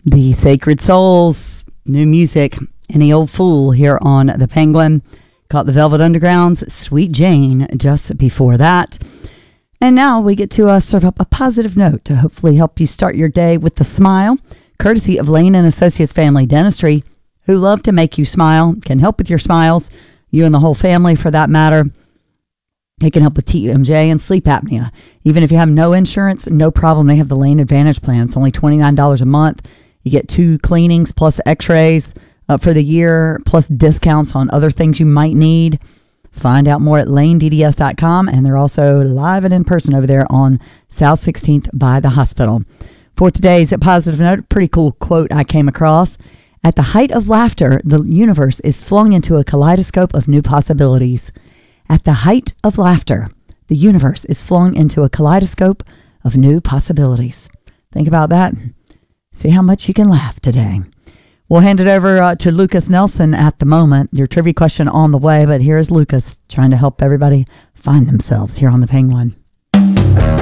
The Sacred Souls, new music, Any Old Fool here on The Penguin. Caught the Velvet Underground's Sweet Jane just before that. And now we get to serve up a positive note to hopefully help you start your day with a smile, courtesy of Lane and Associates Family Dentistry, who love to make you smile, can help with your smiles, you and the whole family for that matter. They can help with TMJ and sleep apnea. Even if you have no insurance, no problem. They have the Lane Advantage plan. It's only $29 a month. You get 2 cleanings plus x-rays for the year, plus discounts on other things you might need. Find out more at lanedds.com, and they're also live and in person over there on South 16th by the hospital. For today's positive note, a pretty cool quote I came across. At the height of laughter, the universe is flung into a kaleidoscope of new possibilities. At the height of laughter, the universe is flung into a kaleidoscope of new possibilities. Think about that. See how much you can laugh today. We'll hand it over to Lucas Nelson at the moment. Your trivia question on the way, but here's Lucas trying to help everybody find themselves here on The Penguin.